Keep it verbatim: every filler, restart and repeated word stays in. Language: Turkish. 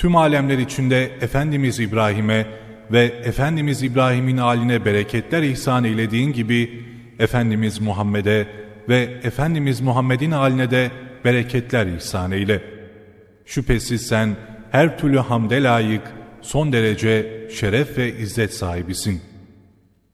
tüm alemler içinde Efendimiz İbrahim'e ve Efendimiz İbrahim'in âline bereketler ihsan eylediğin gibi, Efendimiz Muhammed'e ve Efendimiz Muhammed'in âline de bereketler ihsan eyle. Şüphesiz sen her türlü hamde layık, son derece şeref ve izzet sahibisin.